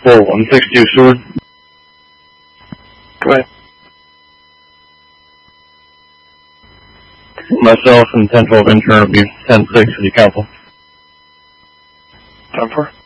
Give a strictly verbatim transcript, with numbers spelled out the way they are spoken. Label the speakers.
Speaker 1: four one six two Seward.
Speaker 2: Go ahead.
Speaker 1: Myself and ten twelve intern will be ten six City Council.
Speaker 2: Time for?